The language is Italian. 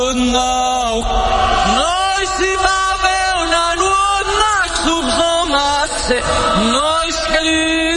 Noi si va una nuova subsomasse, noi scriviamo.